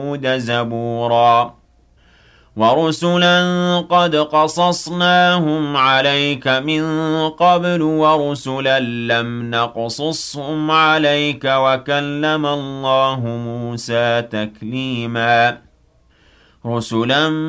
زبورا ورسلا قد قصصناهم عليك من قبل ورسلا لم نقصصهم عليك وكلم الله موسى تكليما رسلا